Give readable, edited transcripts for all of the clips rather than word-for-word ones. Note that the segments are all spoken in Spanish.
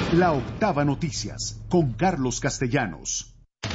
La Octava Noticias, con Carlos Castellanos.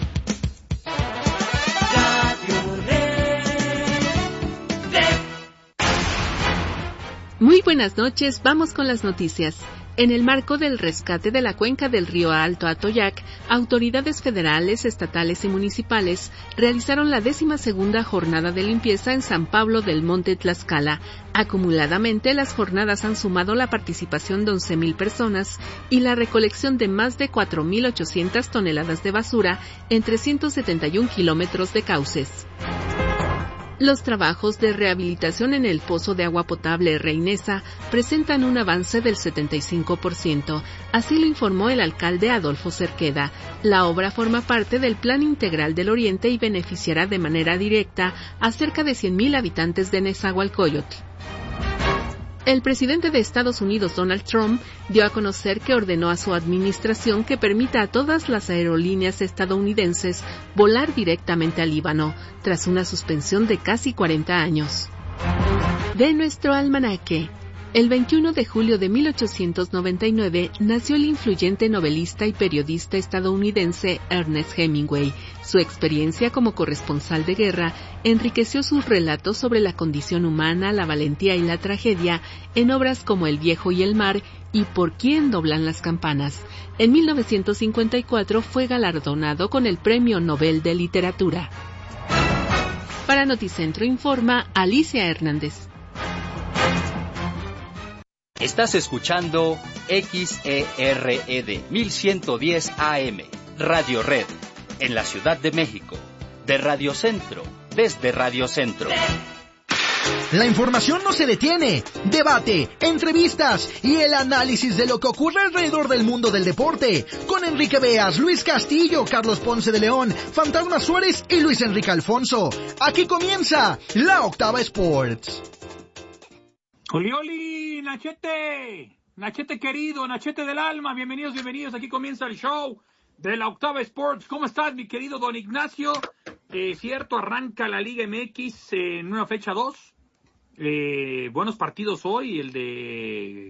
Muy buenas noches, vamos con las noticias. En el marco del rescate de la cuenca del río Alto Atoyac, autoridades federales, estatales y municipales realizaron la 12ª jornada de limpieza en San Pablo del Monte Tlaxcala. Acumuladamente, las jornadas han sumado la participación de 11,000 personas y la recolección de más de 4,800 toneladas de basura en 371 kilómetros de cauces. Los trabajos de rehabilitación en el pozo de agua potable Reinesa presentan un avance del 75%, así lo informó el alcalde Adolfo Cerqueda. La obra forma parte del Plan Integral del Oriente y beneficiará de manera directa a cerca de 100,000 habitantes de Nezahualcóyotl. El presidente de Estados Unidos, Donald Trump, dio a conocer que ordenó a su administración que permita a todas las aerolíneas estadounidenses volar directamente al Líbano, tras una suspensión de casi 40 años. De nuestro almanaque. El 21 de julio de 1899 nació el influyente novelista y periodista estadounidense Ernest Hemingway. Su experiencia como corresponsal de guerra enriqueció sus relatos sobre la condición humana, la valentía y la tragedia en obras como El viejo y el mar y Por quién doblan las campanas. En 1954 fue galardonado con el Premio Nobel de Literatura. Para Noticentro informa Alicia Hernández. Estás escuchando XERED 1110 AM, Radio Red, en la Ciudad de México, de Radio Centro, desde Radio Centro. La información no se detiene. Debate, entrevistas y el análisis de lo que ocurre alrededor del mundo del deporte. Con Enrique Beas, Luis Castillo, Carlos Ponce de León, Fantasma Suárez y Luis Enrique Alfonso. Aquí comienza La Octava Sports. ¡Oli, Nachete! Nachete querido, Nachete del alma, bienvenidos, aquí comienza el show de La Octava Sports. ¿Cómo estás, mi querido don Ignacio? Cierto, arranca la Liga MX en una fecha 2. Buenos partidos hoy, el de